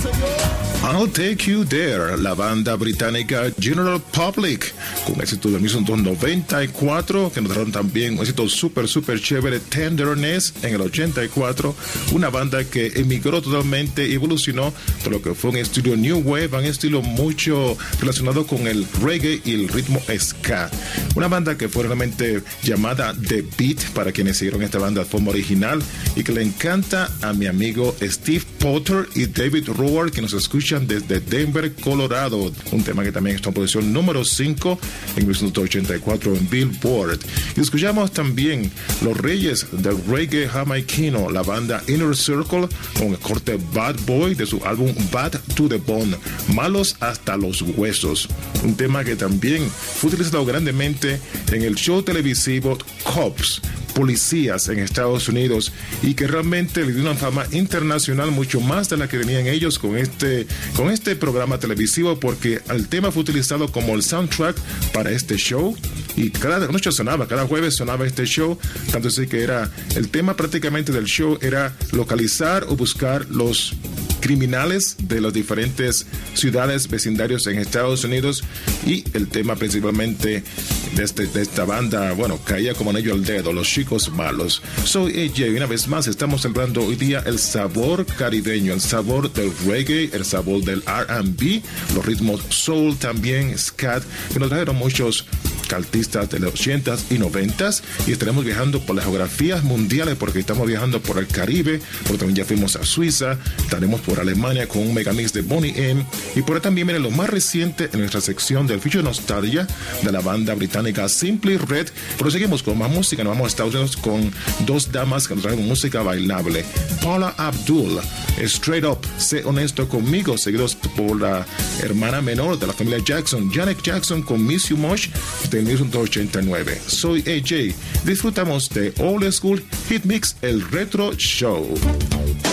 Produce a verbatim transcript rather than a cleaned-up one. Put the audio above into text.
I'll Take You There, la banda británica General Public, con éxito de mil novecientos noventa y cuatro, que nos trajeron también un éxito súper, súper chévere, Tenderness, en el ochenta y cuatro, una banda que emigró totalmente, evolucionó por lo que fue un estilo New Wave, un estilo mucho relacionado con el reggae y el ritmo ska. Una banda que fue realmente llamada The Beat, para quienes siguieron esta banda de forma original, y que le encanta a mi amigo Steve Potter y David Roar, que nos escuchan desde Denver, Colorado, un tema que también está en posición número cinco en mil novecientos ochenta y cuatro en Billboard. Y escuchamos también los reyes del reggae jamaiquino, la banda Inner Circle, con el corte Bad Boy de su álbum Bad to the Bone, malos hasta los huesos, un tema que también fue utilizado grandemente en el show televisivo Cops, policías en Estados Unidos, y que realmente le dio una fama internacional mucho más de la que tenían ellos con este, con este programa televisivo, porque el tema fue utilizado como el soundtrack para este show, y cada noche sonaba, cada jueves sonaba este show, tanto así que era el tema prácticamente del show era localizar o buscar los criminales de las diferentes ciudades, vecindarios en Estados Unidos, y el tema principalmente de, este, de esta banda, bueno, caía como anillo al dedo, los chicos malos. Soy A J, y una vez más estamos celebrando hoy día el sabor caribeño, el sabor del reggae, el sabor del R and B, los ritmos soul también, scat, que nos trajeron muchos artistas de los ochentas y noventas, y estaremos viajando por las geografías mundiales, porque estamos viajando por el Caribe, porque también ya fuimos a Suiza, estaremos por Alemania con un megamix de Bonnie M, y por ahí también viene lo más reciente en nuestra sección del Future Nostalgia de la banda británica Simply Red. Pero seguimos con más música, nos vamos a Estados Unidos con dos damas que nos traen música bailable. Paula Abdul, Straight Up, Sé Honesto Conmigo, seguidos por la hermana menor de la familia Jackson, Janet Jackson, con Miss You Much de mil novecientos ochenta y nueve. Soy A J, disfrutamos de Old School Hit Mix, el Retro Show.